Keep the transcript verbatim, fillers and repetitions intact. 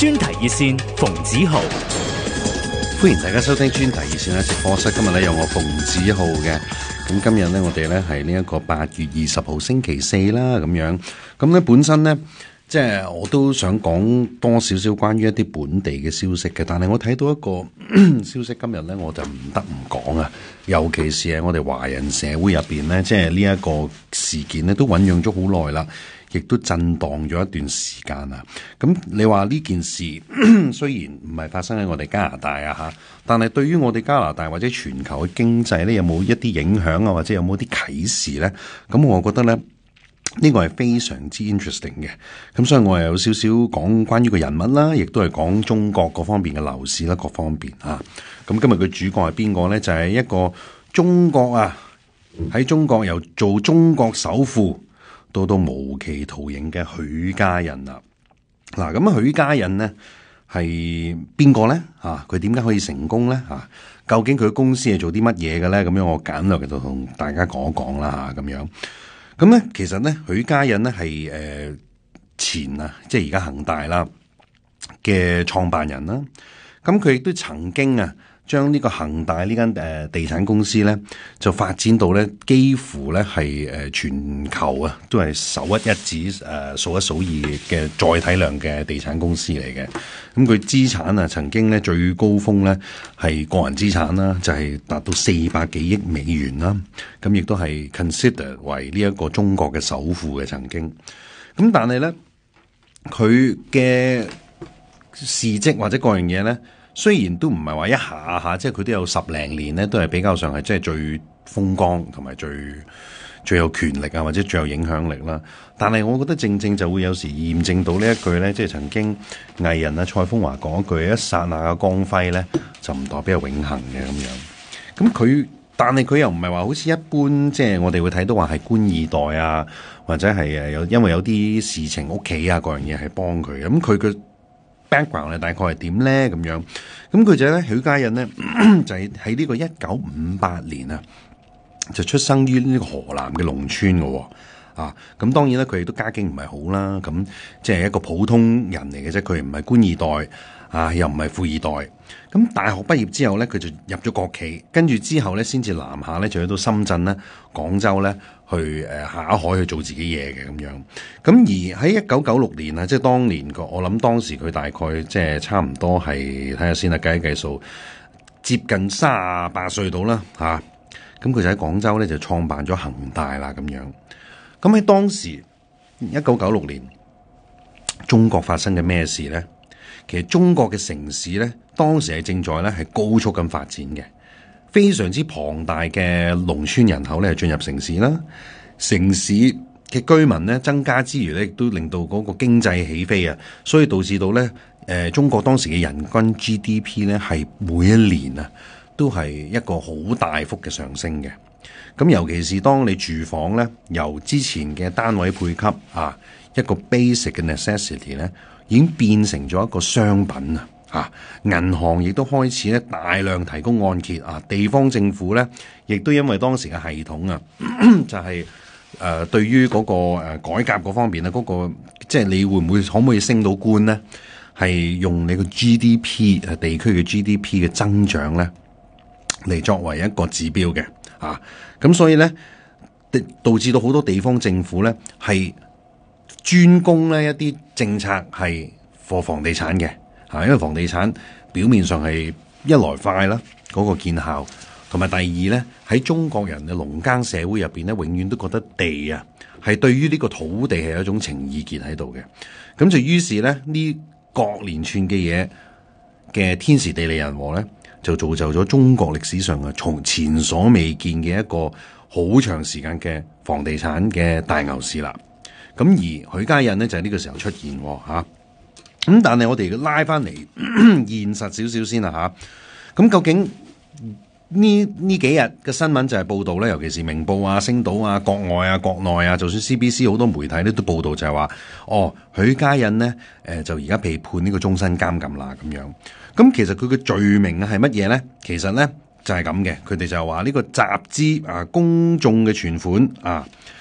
專題熱線馮子豪， 歡迎大家收聽專題熱線咧直播室。今日咧有我馮子豪嘅，咁今日咧我哋咧係呢一個八月二十號星期四啦，咁樣咁咧本身咧即係我都想講多少少關於一啲本地嘅消息嘅，但係我睇到一個消息今日咧我就唔得唔講啊，尤其是係我哋華人社會入邊咧，即係呢一個事件咧都醞釀咗好耐啦。亦都震盪咗一段時間啊！咁你話呢件事雖然唔係發生喺我哋加拿大啊嚇，但係對於我哋加拿大或者全球嘅經濟咧，有冇一啲影響啊，或者有冇啲啟示咧？咁我覺得咧，呢個係非常之 interesting 嘅。咁所以我係有少少講關於個人物啦，亦都係講中國各方面嘅樓市啦，各方面啊。咁今日嘅主角係邊個咧？就係一個中國啊，喺中國由做中國首富到到無期徒刑嘅許家印啦，嗱咁啊許家印咧係邊個咧？啊，佢點解可以成功咧？啊，究竟佢公司係做啲乜嘢嘅咧？咁樣我簡略嘅就同大家講一講啦嚇，咁樣。咁咧其實咧許家印咧係誒前啊，即係而家恒大啦嘅創辦人啦。咁佢亦都曾經啊，將呢個恒大呢間誒地產公司咧，就發展到咧幾乎咧係誒全球啊，都係首屈一指誒數一數二嘅載體量嘅地產公司嚟嘅。咁佢資產啊，曾經咧最高峰咧係個人資產啦，就係達到四百幾億美元啦。咁亦都係 consider 為呢一個中國嘅首富嘅曾經。咁但係咧，佢嘅事蹟或者各樣嘢咧，雖然都唔係話一下下，即係佢都有十零年咧，都係比較上係即係最風光同埋最最有權力啊，或者最有影響力啦。但係我覺得正正就會有時驗證到呢一句咧，即係曾經藝人啊蔡楓華講一句：一剎那嘅光輝咧，就唔代表係永恆嘅咁樣。咁佢，但係佢又唔係話好似一般，即係我哋會睇到話係官二代啊，或者係誒有因為有啲事情屋企啊各樣嘢係幫佢嘅。咁佢嘅background 咧大概係點咧咁樣？咁佢就咧許家印咧就係喺呢個一九五八年啊，就出生於呢個河南嘅農村嘅喎。啊，咁當然咧佢亦都家境唔係好啦，咁即係一個普通人嚟嘅啫，佢唔係官二代啊，又唔係富二代。咁大學畢業之後咧，佢就入咗國企，跟住之後咧先至南下咧，就去到深圳咧、廣州咧去誒下海去做自己嘢嘅咁樣。咁而喺一九九六年啊，即係當年個，我諗當時佢大概即係差唔多係睇下先啦，計一計數，接近三十八歲到啦嚇。咁佢就喺廣州咧就創辦咗恒大啦咁樣。咁喺當時一九九六年，中國發生嘅咩事咧？其實中國嘅城市咧，當時係正在咧係高速咁發展嘅，非常之龐大嘅農村人口咧係進入城市啦，城市嘅居民咧增加之餘咧，亦都令到嗰個經濟起飛啊，所以導致到咧誒中國當時嘅人均 G D P 咧係每一年啊都係一個好大幅嘅上升嘅。咁尤其是當你住房咧，由之前嘅單位配給啊，一個 basic 嘅 necessity 咧，已經變成咗一個商品啊！啊，銀行亦都開始咧大量提供按揭啊，地方政府咧亦都因為當時嘅系統啊，就係、是、誒、呃、對於嗰個誒改革嗰方面咧，嗰、那個即係你會唔會可唔可以升到官咧？係用你個 G D P 誒地區嘅 G D P 嘅增長咧嚟作為一個指標嘅。啊，咁所以咧，導致到好多地方政府咧係專攻咧一啲政策係貨房地產嘅，啊，因為房地產表面上係一來快啦，嗰個見效，同埋第二咧喺中國人嘅農耕社會入邊咧，永遠都覺得地啊係對於呢個土地係有一種情意結喺度嘅，咁就於是咧呢各連串嘅嘢嘅天時地利人和咧。就造就咗中國歷史上啊，從前所未見嘅一個好長時間嘅房地產嘅大牛市啦。咁而許家印咧就係呢個時候出現吓。咁但係我哋拉翻嚟現實少少先啦吓。咁究竟呢呢幾日嘅新聞就係報道咧，尤其是明報啊、星島啊、國外啊、國內啊，就算 C B C 好多媒體咧都報道就係話，哦，許家印咧誒就而家被判呢個終身監禁啦咁樣。咁其實佢嘅罪名係乜嘢咧？其實咧就係咁嘅，佢哋就係話呢個集資啊公眾嘅存款啊。